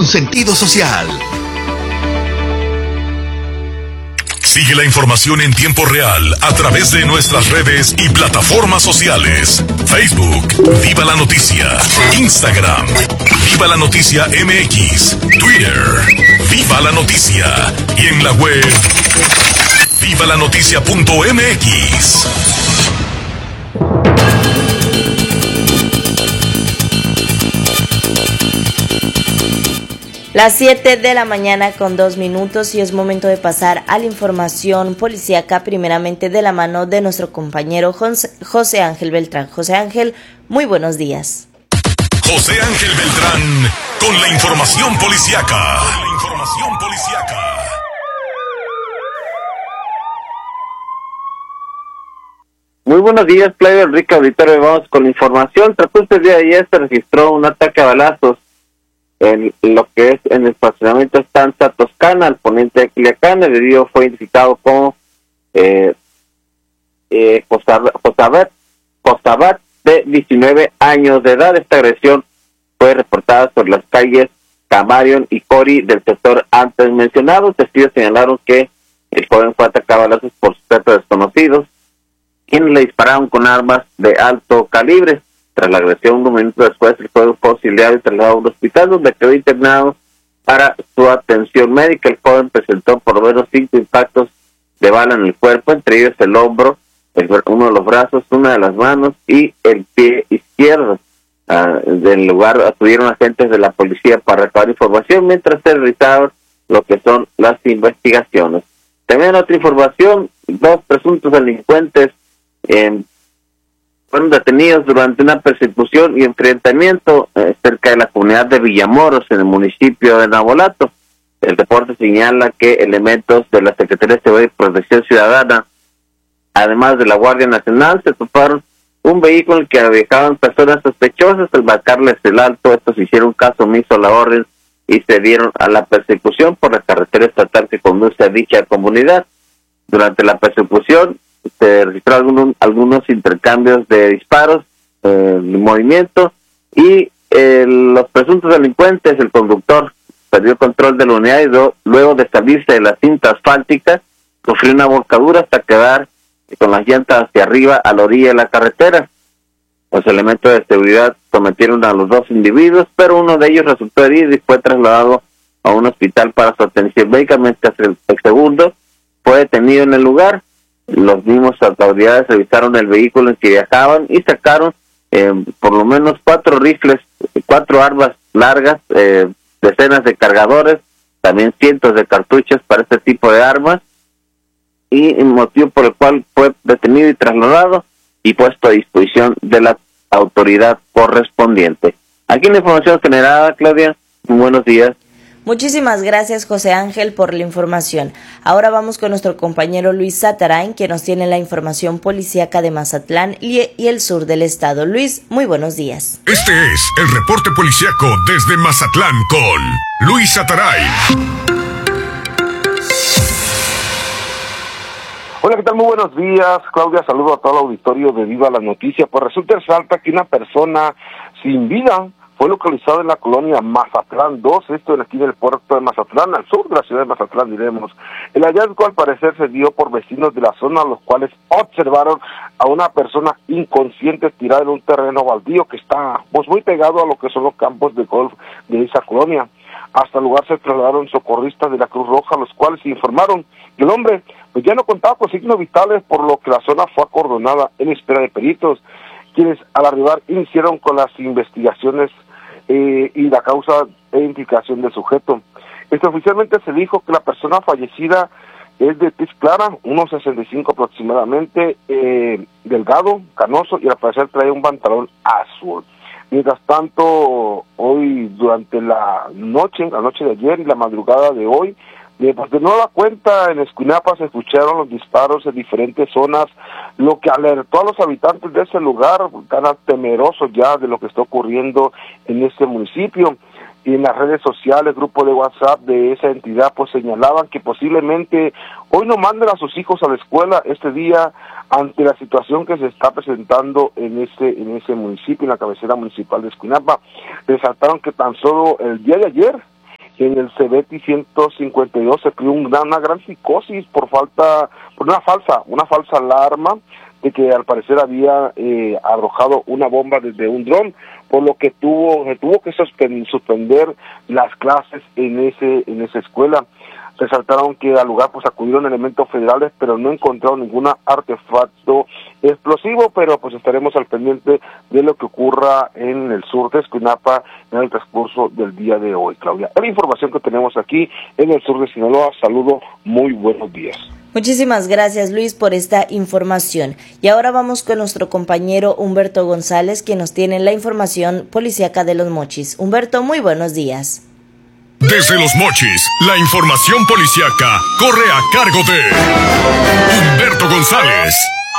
sentido social. Sigue la información en tiempo real a través de nuestras redes y plataformas sociales. Facebook, Viva la Noticia. Instagram, Viva la Noticia MX. Twitter, Viva la Noticia. Y en la web, vivalanoticia.mx. Las 7 de la mañana con 2 minutos y es momento de pasar a la información policíaca, primeramente de la mano de nuestro compañero José Ángel Beltrán. José Ángel, muy buenos días. José Ángel Beltrán con la información policíaca. Muy buenos días, Playa Enrique Auditorio. Vamos con la información. Tras este día de ayer se registró un ataque a balazos en lo que es en el estacionamiento Estancia Toscana, al poniente de Culiacán. El herido fue identificado como Costabat, de 19 años de edad. Esta agresión fue reportada sobre las calles Camarion y Cori del sector antes mencionado. Testigos señalaron que el joven fue atacado a balazos por sujetos desconocidos, quienes le dispararon con armas de alto calibre. Tras la agresión, unos minutos después, el joven fue auxiliado y trasladado a un hospital donde quedó internado para su atención médica. El joven presentó por lo menos 5 impactos de bala en el cuerpo, entre ellos el hombro, uno de los brazos, una de las manos y el pie izquierdo. Del lugar acudieron agentes de la policía para recabar información mientras se realizaban lo que son las investigaciones. También otra información: 2 presuntos delincuentes fueron detenidos durante una persecución y enfrentamiento cerca de la comunidad de Villamoros, en el municipio de Navolato. El reporte señala que elementos de la Secretaría de Seguridad y Protección Ciudadana, además de la Guardia Nacional, se toparon un vehículo en el que viajaban personas sospechosas. Al marcarles el alto, estos hicieron caso omiso a la orden y se dieron a la persecución por la carretera estatal que conduce a dicha comunidad. Durante la persecución se registraron algunos intercambios de disparos, movimiento, y los presuntos delincuentes, el conductor, perdió control de la unidad y luego de salirse de la cinta asfáltica, sufrió una volcadura hasta quedar con las llantas hacia arriba a la orilla de la carretera. Los elementos de seguridad sometieron a los 2 individuos, pero uno de ellos resultó herido y fue trasladado a un hospital para su atención médica, mientras el segundo fue detenido en el lugar. Los mismos autoridades revisaron el vehículo en que viajaban y sacaron por lo menos 4 rifles, 4 armas largas, decenas de cargadores, también cientos de cartuchos para este tipo de armas, y el motivo por el cual fue detenido y trasladado y puesto a disposición de la autoridad correspondiente. Aquí la información generada, Claudia. Muy buenos días. Muchísimas gracias, José Ángel, por la información. Ahora vamos con nuestro compañero Luis Satarain, que nos tiene la información policíaca de Mazatlán y el sur del estado. Luis, muy buenos días. Este es el reporte policíaco desde Mazatlán con Luis Satarain. Hola, ¿qué tal? Muy buenos días, Claudia. Saludo a todo el auditorio de Viva la Noticia. Pues resulta y resalta que una persona sin vida fue localizada en la colonia Mazatlán 2, esto en aquí del puerto de Mazatlán, al sur de la ciudad de Mazatlán, diremos. El hallazgo al parecer se dio por vecinos de la zona, los cuales observaron a una persona inconsciente tirada en un terreno baldío que está pues muy pegado a lo que son los campos de golf de esa colonia. Hasta el lugar se trasladaron socorristas de la Cruz Roja, los cuales informaron que el hombre pues ya no contaba con signos vitales, por lo que la zona fue acordonada en espera de peritos, quienes al arribar iniciaron con las investigaciones y la causa e implicación del sujeto. Oficialmente se dijo que la persona fallecida es de tez clara, 1.65 aproximadamente, delgado, canoso, y al parecer trae un pantalón azul. Mientras tanto, hoy durante la noche de ayer y la madrugada de hoy, pues de nueva cuenta en Escuinapa se escucharon los disparos en diferentes zonas, lo que alertó a los habitantes de ese lugar, tan temerosos ya de lo que está ocurriendo en este municipio. Y en las redes sociales, grupo de WhatsApp de esa entidad, pues señalaban que posiblemente hoy no manden a sus hijos a la escuela este día ante la situación que se está presentando en ese municipio, en la cabecera municipal de Escuinapa. Resaltaron que tan solo el día de ayer en el Cebeti 152 se creó una gran psicosis por una falsa alarma de que al parecer había arrojado una bomba desde un dron, por lo que tuvo que suspender las clases en esa escuela. Resaltaron que al lugar pues acudieron elementos federales, pero no encontraron ningún artefacto explosivo, pero pues estaremos al pendiente de lo que ocurra en el sur de Escuinapa en el transcurso del día de hoy, Claudia. Es la información que tenemos aquí en el sur de Sinaloa. Saludo, muy buenos días. Muchísimas gracias, Luis, por esta información. Y ahora vamos con nuestro compañero Humberto González, quien nos tiene la información policíaca de Los Mochis. Humberto, muy buenos días. Desde Los Mochis, la información policíaca corre a cargo de Humberto González.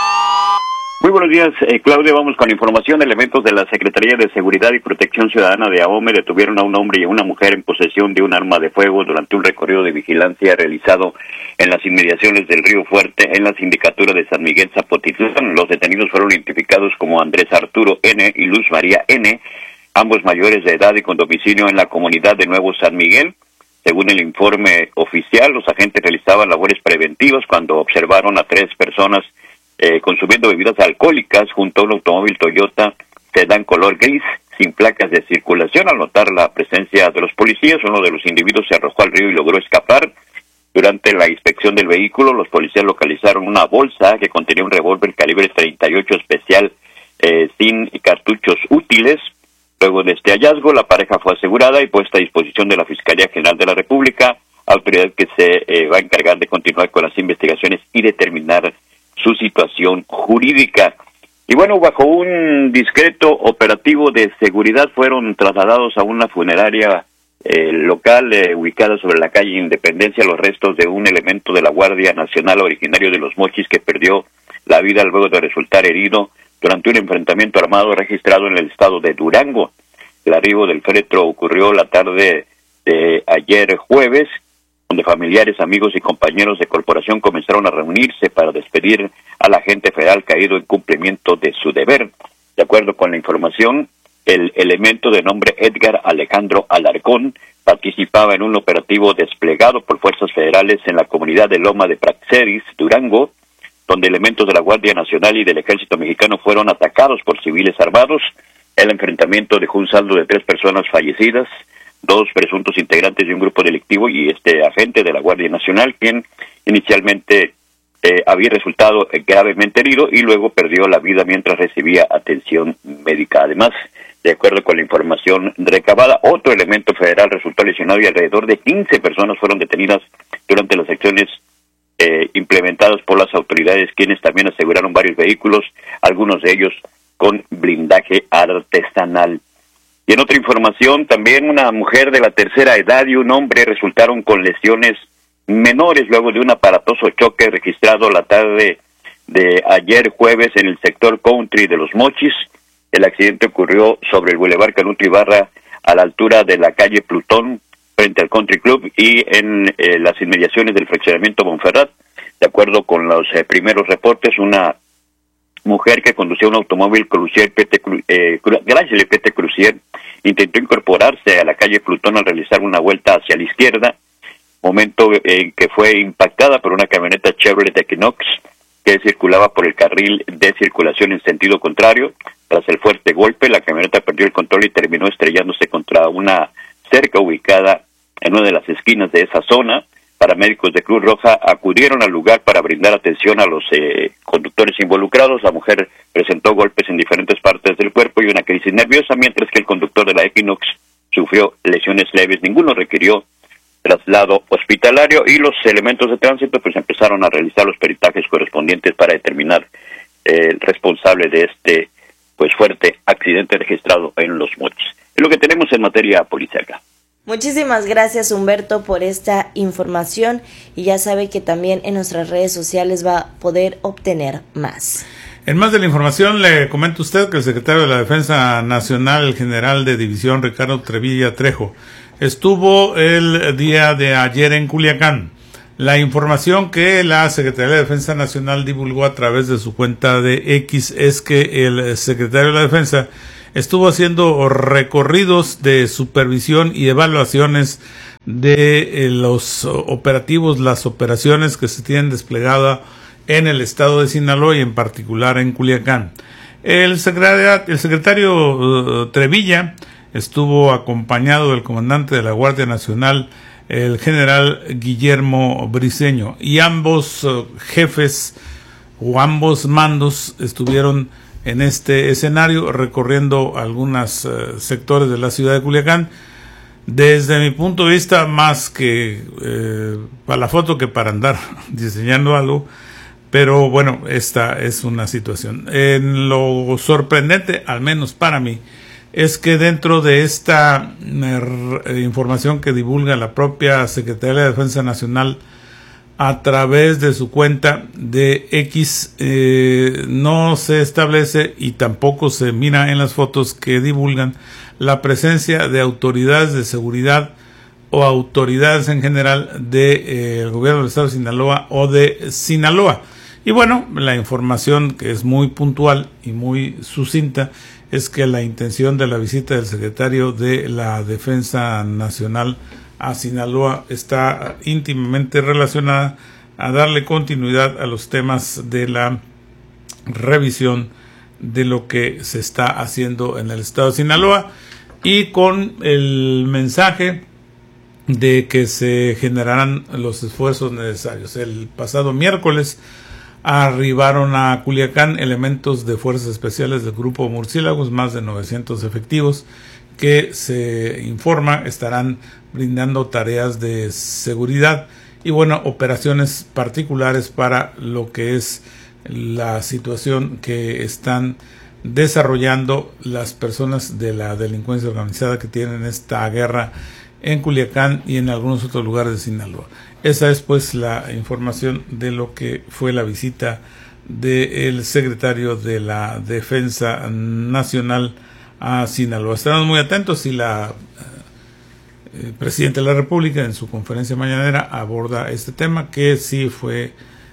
Muy buenos días, Claudia. Vamos con la información. Elementos de la Secretaría de Seguridad y Protección Ciudadana de AOME detuvieron a un hombre y a una mujer en posesión de un arma de fuego durante un recorrido de vigilancia realizado en las inmediaciones del Río Fuerte, en la sindicatura de San Miguel Zapotitlán. Los detenidos fueron identificados como Andrés Arturo N. y Luz María N., ambos mayores de edad y con domicilio en la comunidad de Nuevo San Miguel. Según el informe oficial, los agentes realizaban labores preventivas cuando observaron a 3 personas consumiendo bebidas alcohólicas junto a un automóvil Toyota sedán color gris sin placas de circulación. Al notar la presencia de los policías, uno de los individuos se arrojó al río y logró escapar. Durante la inspección del vehículo, los policías localizaron una bolsa que contenía un revólver calibre 38 especial sin cartuchos útiles. Luego de este hallazgo, la pareja fue asegurada y puesta a disposición de la Fiscalía General de la República, autoridad que se va a encargar de continuar con las investigaciones y determinar su situación jurídica. Y bueno, bajo un discreto operativo de seguridad fueron trasladados a una funeraria local ubicada sobre la calle Independencia los restos de un elemento de la Guardia Nacional originario de Los Mochis que perdió la vida luego de resultar herido durante un enfrentamiento armado registrado en el estado de Durango. El arribo del féretro ocurrió la tarde de ayer jueves, donde familiares, amigos y compañeros de corporación comenzaron a reunirse para despedir al agente federal caído en cumplimiento de su deber. De acuerdo con la información, el elemento de nombre Edgar Alejandro Alarcón participaba en un operativo desplegado por fuerzas federales en la comunidad de Loma de Praxedis, Durango, donde elementos de la Guardia Nacional y del Ejército Mexicano fueron atacados por civiles armados. El enfrentamiento dejó un saldo de 3 personas fallecidas, 2 presuntos integrantes de un grupo delictivo y este agente de la Guardia Nacional, quien inicialmente había resultado gravemente herido y luego perdió la vida mientras recibía atención médica. Además, de acuerdo con la información recabada, otro elemento federal resultó lesionado y alrededor de 15 personas fueron detenidas durante las acciones implementadas por las autoridades, quienes también aseguraron varios vehículos, algunos de ellos con blindaje artesanal. Y en otra información, también una mujer de la tercera edad y un hombre resultaron con lesiones menores luego de un aparatoso choque registrado la tarde de ayer jueves en el sector country de Los Mochis. El accidente ocurrió sobre el Boulevard Canuto Ibarra a la altura de la calle Plutón frente al Country Club y en las inmediaciones del fraccionamiento Monferrat. De acuerdo con los primeros reportes, una mujer que conducía un automóvil Crucier PT Crucier intentó incorporarse a la calle Plutón al realizar una vuelta hacia la izquierda, momento en que fue impactada por una camioneta Chevrolet Equinox que circulaba por el carril de circulación en sentido contrario. Tras el fuerte golpe, la camioneta perdió el control y terminó estrellándose contra una cerca ubicada en una de las esquinas de esa zona. Paramédicos de Cruz Roja acudieron al lugar para brindar atención a los conductores involucrados. La mujer presentó golpes en diferentes partes del cuerpo y una crisis nerviosa, mientras que el conductor de la Equinox sufrió lesiones leves. Ninguno requirió traslado hospitalario y los elementos de tránsito pues empezaron a realizar los peritajes correspondientes para determinar el responsable de este pues fuerte accidente registrado en Los Mochis. Es lo que tenemos en materia policíaca. Muchísimas gracias, Humberto, por esta información y ya sabe que también en nuestras redes sociales va a poder obtener más. En más de la información, le comento a usted que el secretario de la Defensa Nacional, el general de división Ricardo Trevilla Trejo, estuvo el día de ayer en Culiacán. La información que la Secretaría de Defensa Nacional divulgó a través de su cuenta de X es que el secretario de la Defensa estuvo haciendo recorridos de supervisión y evaluaciones de los operativos, las operaciones que se tienen desplegadas en el estado de Sinaloa y en particular en Culiacán. El secretario Trevilla estuvo acompañado del comandante de la Guardia Nacional, el general Guillermo Briceño, y ambos jefes o ambos mandos estuvieron en este escenario recorriendo algunos sectores de la ciudad de Culiacán. Desde mi punto de vista, más que para la foto que para andar diseñando algo, pero bueno, esta es una situación. En lo sorprendente, al menos para mí, es que dentro de esta información que divulga la propia Secretaría de Defensa Nacional a través de su cuenta de X, no se establece y tampoco se mira en las fotos que divulgan la presencia de autoridades de seguridad o autoridades en general del gobierno del estado de Sinaloa o de Sinaloa. Y bueno, la información que es muy puntual y muy sucinta es que la intención de la visita del secretario de la Defensa Nacional a Sinaloa está íntimamente relacionada a darle continuidad a los temas de la revisión de lo que se está haciendo en el estado de Sinaloa y con el mensaje de que se generarán los esfuerzos necesarios. El pasado miércoles arribaron a Culiacán elementos de fuerzas especiales del Grupo Murciélagos, más de 900 efectivos, que se informa estarán brindando tareas de seguridad y bueno, operaciones particulares para lo que es la situación que están desarrollando las personas de la delincuencia organizada que tienen esta guerra en Culiacán y en algunos otros lugares de Sinaloa. Esa es pues la información de lo que fue la visita del secretario de la Defensa Nacional a Sinaloa. Estaremos muy atentos si la Presidenta de la República en su conferencia mañanera aborda este tema, que sí fue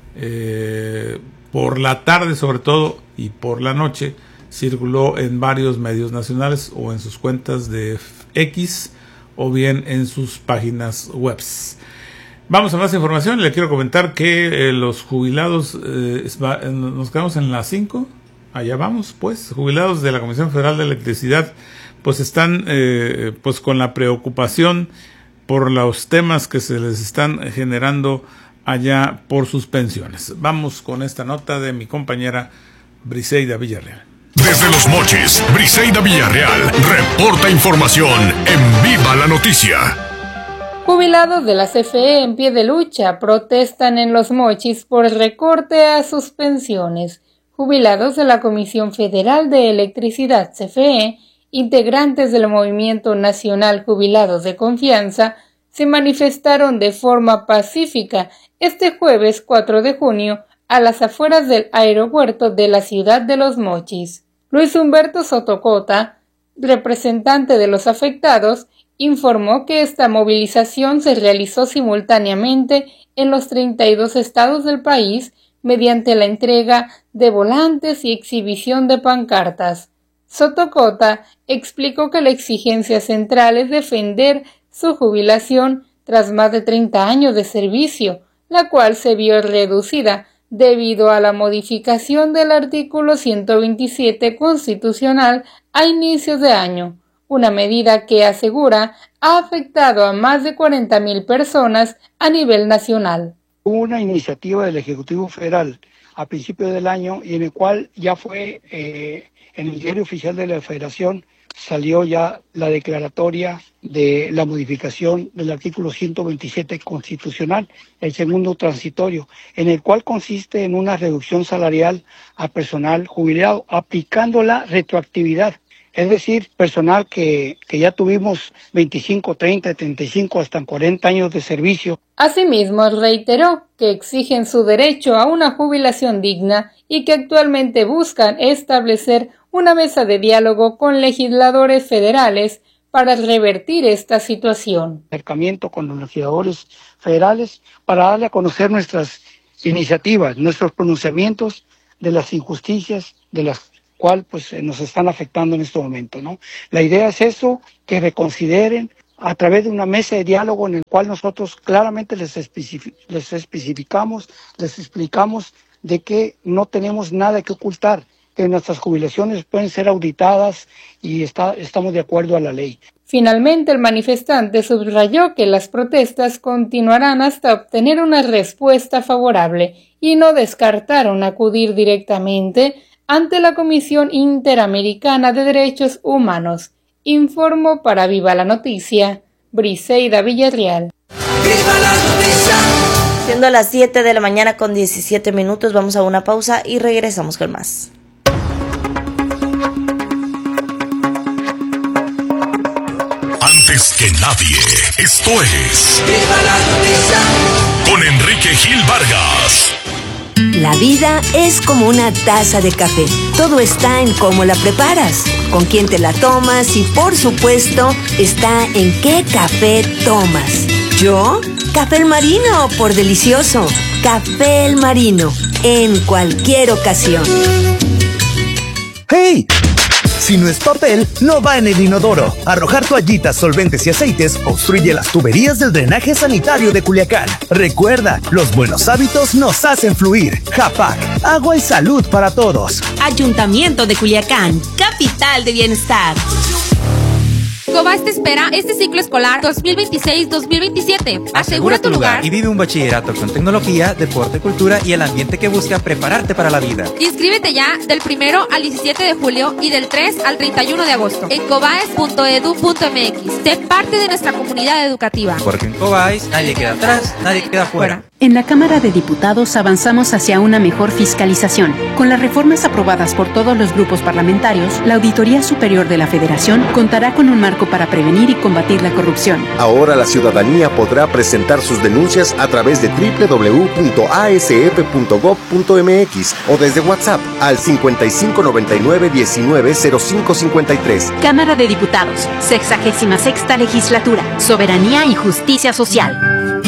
por la tarde sobre todo y por la noche circuló en varios medios nacionales o en sus cuentas de X o bien en sus páginas webs. Vamos a más información. Le quiero comentar que los jubilados, nos quedamos en las 5, allá vamos pues, jubilados de la Comisión Federal de Electricidad pues están pues con la preocupación por los temas que se les están generando allá por sus pensiones. Vamos con esta nota de mi compañera Briseida Villarreal. Desde Los Mochis, Briseida Villarreal reporta información en Viva la Noticia. Jubilados de la CFE en pie de lucha protestan en Los Mochis por recorte a sus pensiones. Jubilados de la Comisión Federal de Electricidad CFE, integrantes del Movimiento Nacional Jubilados de Confianza, se manifestaron de forma pacífica este jueves 4 de junio a las afueras del aeropuerto de la ciudad de Los Mochis. Luis Humberto Sotocota, representante de los afectados, informó que esta movilización se realizó simultáneamente en los 32 estados del país mediante la entrega de volantes y exhibición de pancartas. Sotocota explicó que la exigencia central es defender su jubilación tras más de 30 años de servicio, la cual se vio reducida debido a la modificación del artículo 127 constitucional a inicios de año, una medida que asegura ha afectado a más de 40,000 personas a nivel nacional. Hubo una iniciativa del Ejecutivo Federal a principios del año y en el cual ya fue en el Diario Oficial de la Federación salió ya la declaratoria de la modificación del artículo 127 constitucional, el segundo transitorio, en el cual consiste en una reducción salarial a personal jubilado, aplicando la retroactividad. Es decir, personal que ya tuvimos 25, 30, 35, hasta 40 años de servicio. Asimismo, reiteró que exigen su derecho a una jubilación digna y que actualmente buscan establecer una mesa de diálogo con legisladores federales para revertir esta situación. Acercamiento con los legisladores federales para darle a conocer nuestras iniciativas, nuestros pronunciamientos de las injusticias de las cual pues nos están afectando en este momento, ¿no? La idea es eso, que reconsideren a través de una mesa de diálogo en el cual nosotros claramente les especificamos, les explicamos de que no tenemos nada que ocultar, que nuestras jubilaciones pueden ser auditadas y estamos de acuerdo a la ley. Finalmente, el manifestante subrayó que las protestas continuarán hasta obtener una respuesta favorable y no descartaron acudir directamente ante la Comisión Interamericana de Derechos Humanos. Informó para Viva la Noticia, Briseida Villarreal. ¡Viva la noticia! Siendo las 7 de la mañana con 17 minutos, vamos a una pausa y regresamos con más. Antes que nadie, esto es ¡Viva la noticia! Con Enrique Gil Vargas. La vida es como una taza de café. Todo está en cómo la preparas, con quién te la tomas y, por supuesto, está en qué café tomas. ¿Yo? Café El Marino, por delicioso. Café El Marino, en cualquier ocasión. ¡Hey! Si no es papel, no va en el inodoro. Arrojar toallitas, solventes y aceites obstruye las tuberías del drenaje sanitario de Culiacán. Recuerda, los buenos hábitos nos hacen fluir. Japac, agua y salud para todos. Ayuntamiento de Culiacán, capital de bienestar. Cobás te espera este ciclo escolar 2026-2027. Asegura tu lugar y vive un bachillerato con tecnología, deporte, cultura y el ambiente que busca prepararte para la vida. Inscríbete ya del 1 al 17 de julio y del 3 al 31 de agosto en cobaes.edu.mx. Sé parte de nuestra comunidad educativa. Porque en Cobáis nadie queda atrás, nadie queda fuera. En la Cámara de Diputados avanzamos hacia una mejor fiscalización. Con las reformas aprobadas por todos los grupos parlamentarios, la Auditoría Superior de la Federación contará con un marco para prevenir y combatir la corrupción. Ahora la ciudadanía podrá presentar sus denuncias a través de www.asf.gov.mx o desde WhatsApp al 5599-190553. Cámara de Diputados, 66ª Legislatura, Soberanía y Justicia Social.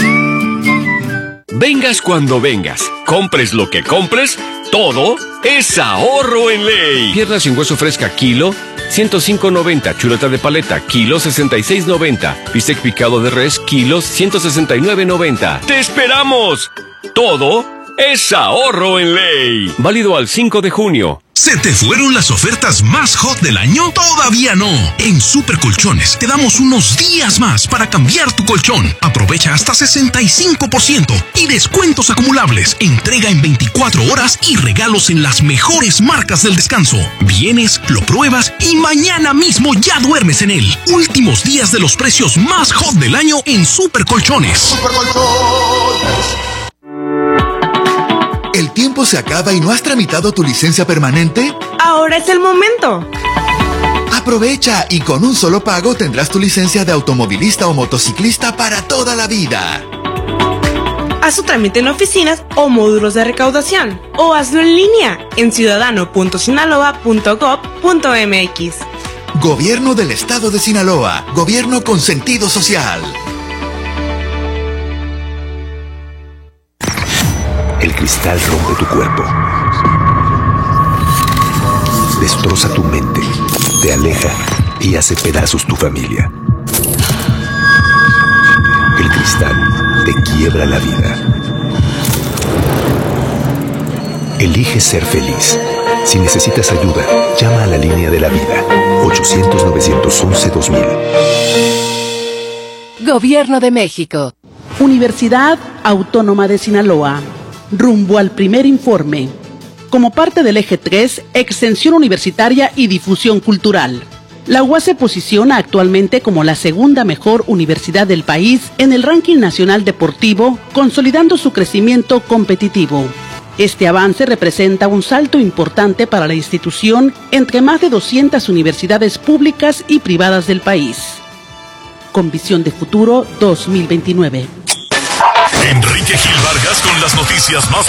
Vengas cuando vengas, compres lo que compres, todo es ahorro en ley. Pierna sin hueso fresca, kilo, 105.90. Chuleta de paleta, kilo, 66.90. Bistec picado de res, kilos, 169.90. ¡Te esperamos! Todo es ahorro en ley. Válido al 5 de junio. ¿Se te fueron las ofertas más hot del año? Todavía no. En Super Colchones te damos unos días más para cambiar tu colchón. Aprovecha hasta 65% y descuentos acumulables. Entrega en 24 horas y regalos en las mejores marcas del descanso. Vienes, lo pruebas y mañana mismo ya duermes en él. Últimos días de los precios más hot del año en Super Colchones. Super Colchones. ¿El tiempo se acaba y no has tramitado tu licencia permanente? Ahora es el momento. Aprovecha y con un solo pago tendrás tu licencia de automovilista o motociclista para toda la vida. Haz tu trámite en oficinas o módulos de recaudación o hazlo en línea en ciudadano.sinaloa.gov.mx. Gobierno del Estado de Sinaloa. Gobierno con sentido social. El cristal rompe tu cuerpo, destroza tu mente, te aleja y hace pedazos tu familia. El cristal te quiebra la vida. Elige ser feliz. Si necesitas ayuda, llama a la línea de la vida, 800-911-2000. Gobierno de México. Universidad Autónoma de Sinaloa. Rumbo al primer informe. Como parte del eje 3, extensión universitaria y difusión cultural. La UAS se posiciona actualmente como la segunda mejor universidad del país en el ranking nacional deportivo, consolidando su crecimiento competitivo. Este avance representa un salto importante para la institución entre más de 200 universidades públicas y privadas del país. Con visión de futuro 2029. Enrique Gil Vargas con las noticias más